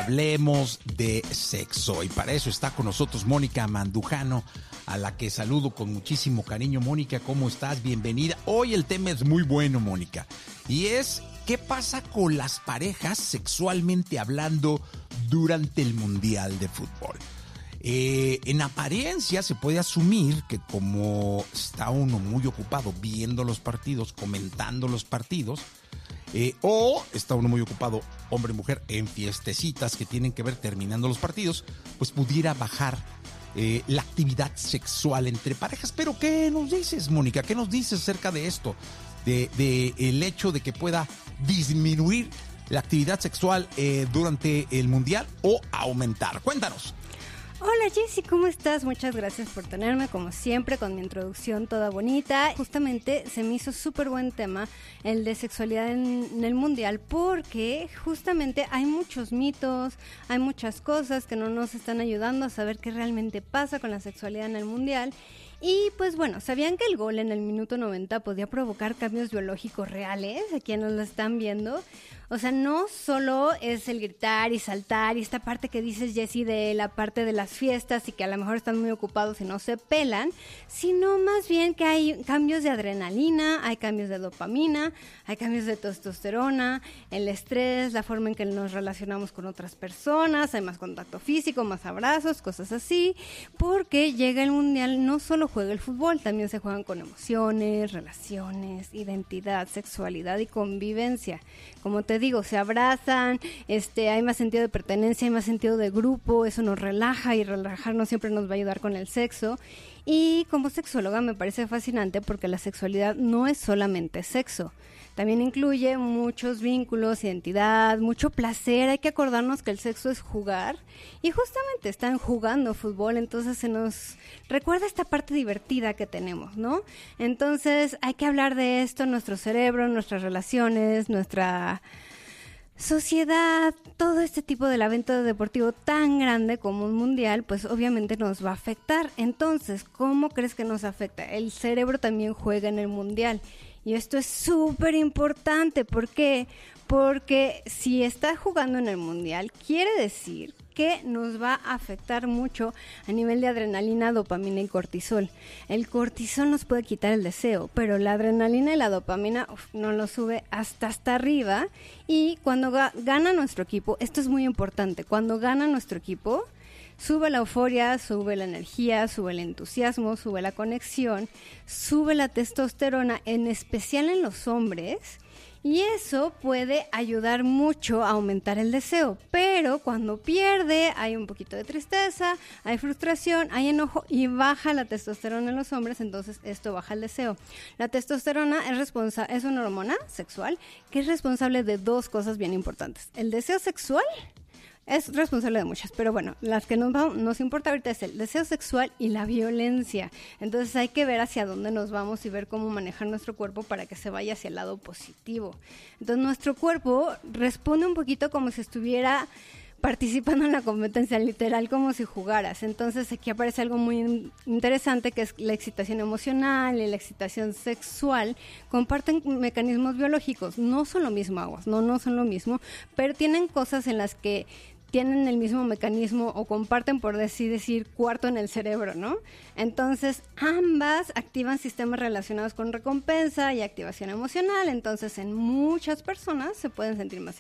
hablemos de sexo. Y para eso está con nosotros Mónica Mandujano, a la que saludo con muchísimo cariño. Mónica, ¿cómo estás? Bienvenida. Hoy el tema es muy bueno, Mónica, y es ¿qué pasa con las parejas sexualmente hablando durante el Mundial de Fútbol? En apariencia se puede asumir que como está uno muy ocupado viendo los partidos, comentando los partidos, o está uno muy ocupado, hombre y mujer, en fiestecitas que tienen que ver terminando los partidos, pues pudiera bajar la actividad sexual entre parejas. Pero ¿qué nos dices, Mónica? ¿Qué nos dices acerca de esto? De el hecho de que pueda disminuir la actividad sexual durante el Mundial o aumentar. Cuéntanos. Hola Jessy, ¿cómo estás? Muchas gracias por tenerme, como siempre, con mi introducción toda bonita. Justamente se me hizo súper buen tema el de sexualidad en el Mundial, porque justamente hay muchos mitos, hay muchas cosas que no nos están ayudando a saber qué realmente pasa con la sexualidad en el Mundial. Y pues bueno, ¿sabían que el gol en el minuto 90 podía provocar cambios biológicos reales a quienes lo están viendo? O sea, no solo es el gritar y saltar y esta parte que dices, Jessy, de la parte de las fiestas y que a lo mejor están muy ocupados y no se pelan, sino más bien que hay cambios de adrenalina, hay cambios de dopamina, hay cambios de testosterona, el estrés, la forma en que nos relacionamos con otras personas, hay más contacto físico, más abrazos, cosas así, porque llega el Mundial, no solo juega el fútbol, también se juegan con emociones, relaciones, identidad, sexualidad y convivencia. Como te digo, se abrazan, hay más sentido de pertenencia, hay más sentido de grupo, eso nos relaja y relajarnos siempre nos va a ayudar con el sexo. Y como sexóloga me parece fascinante porque la sexualidad no es solamente sexo, también incluye muchos vínculos, identidad, mucho placer. Hay que acordarnos que el sexo es jugar y justamente están jugando fútbol, entonces se nos recuerda esta parte divertida que tenemos, ¿no? Entonces hay que hablar de esto, nuestro cerebro, nuestras relaciones, nuestra sociedad, todo este tipo del evento deportivo tan grande como un mundial, pues obviamente nos va a afectar. Entonces, ¿cómo crees que nos afecta? El cerebro también juega en el mundial. Y esto es súper importante. ¿Por qué? Porque si está jugando en el mundial, quiere decir que nos va a afectar mucho a nivel de adrenalina, dopamina y cortisol. El cortisol nos puede quitar el deseo, pero la adrenalina y la dopamina nos lo sube hasta arriba. Y cuando gana nuestro equipo, esto es muy importante, cuando gana nuestro equipo, sube la euforia, sube la energía, sube el entusiasmo, sube la conexión, sube la testosterona, en especial en los hombres, y eso puede ayudar mucho a aumentar el deseo. Pero cuando pierde hay un poquito de tristeza, hay frustración, hay enojo y baja la testosterona en los hombres, entonces esto baja el deseo. La testosterona es una hormona sexual que es responsable de dos cosas bien importantes: el deseo sexual. Es responsable de muchas, pero bueno, las que nos importa ahorita es el deseo sexual y la violencia. Entonces hay que ver hacia dónde nos vamos y ver cómo manejar nuestro cuerpo para que se vaya hacia el lado positivo. Entonces nuestro cuerpo responde un poquito como si estuviera participando en la competencia, literal, como si jugaras. Entonces aquí aparece algo muy interesante, que es la excitación emocional y la excitación sexual. Comparten mecanismos biológicos, no son lo mismo, aguas, no son lo mismo, pero tienen cosas en las que tienen el mismo mecanismo o comparten, por así decir, cuarto en el cerebro, ¿no? Entonces, ambas activan sistemas relacionados con recompensa y activación emocional. Entonces, en muchas personas se pueden sentir más